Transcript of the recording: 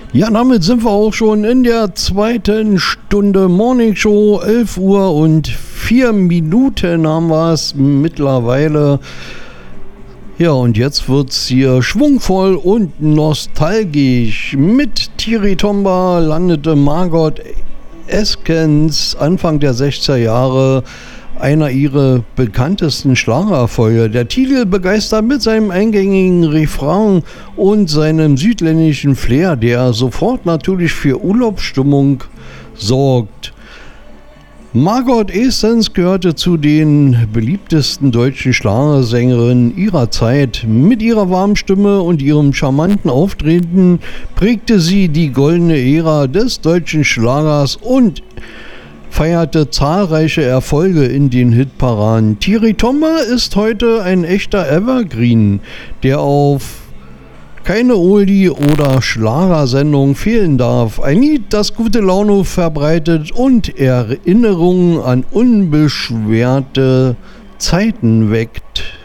Ja, damit sind wir auch schon in der zweiten Stunde Morning Show. 11 Uhr und 4 Minuten haben wir es mittlerweile. Ja, und jetzt wird es hier schwungvoll und nostalgisch. Mit Thierry Tomba landete Margot Eskens Anfang der 60er Jahre einer ihrer bekanntesten Schlagererfolge. Der Titel begeistert mit seinem eingängigen Refrain und seinem südländischen Flair, der sofort natürlich für Urlaubsstimmung sorgt. Margot Eskens gehörte zu den beliebtesten deutschen Schlagersängerinnen ihrer Zeit. Mit ihrer warmen Stimme und ihrem charmanten Auftreten prägte sie die goldene Ära des deutschen Schlagers und feierte zahlreiche Erfolge in den Hitparaden. Thierry Tomba ist heute ein echter Evergreen, der auf keine Oldie- oder Schlagersendung fehlen darf. Ein Lied, das gute Laune verbreitet und Erinnerungen an unbeschwerte Zeiten weckt.